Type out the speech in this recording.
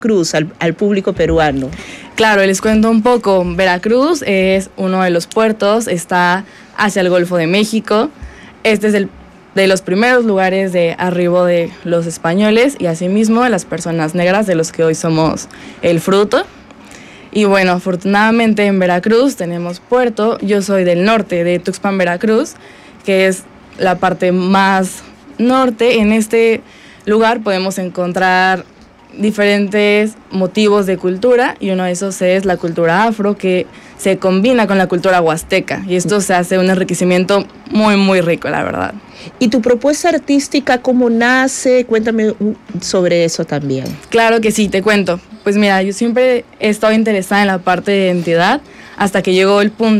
Cruz al público peruano? Claro, les cuento un poco. Veracruz es uno de los puertos, está hacia el Golfo de México. Este es de los primeros lugares de arribo de los españoles y asimismo de las personas negras, de los que hoy somos el fruto. Y bueno, afortunadamente en Veracruz tenemos puerto. Yo soy del norte, de Tuxpan, Veracruz, que es la parte más norte. En este lugar podemos encontrar diferentes motivos de cultura y uno de esos es la cultura afro, que se combina con la cultura huasteca y esto se hace un enriquecimiento muy muy rico, la verdad. ¿Y tu propuesta artística cómo nace? Cuéntame sobre eso también. Claro que sí, te cuento. Pues mira, yo siempre he estado interesada en la parte de identidad hasta que llegó el punto